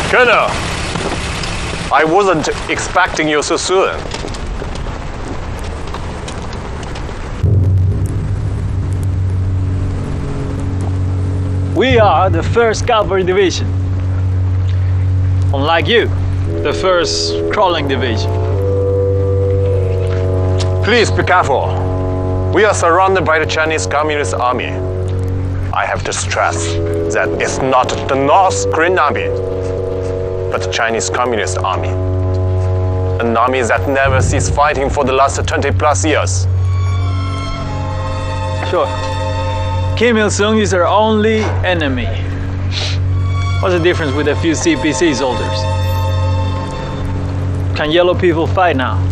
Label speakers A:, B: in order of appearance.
A: Colonel, I wasn't expecting you so soon.
B: We are the 1st Cavalry Division. Unlike you, the 1st Crawling Division.
A: Please be careful. We are surrounded by the Chinese Communist Army. I have to stress that it's not the North Korean Army, but the Chinese Communist Army. An army that never ceased fighting for the last 20+ years.
B: Sure. Kim Il-sung is our only enemy. What's the difference with a few CPC soldiers? Can yellow people fight now?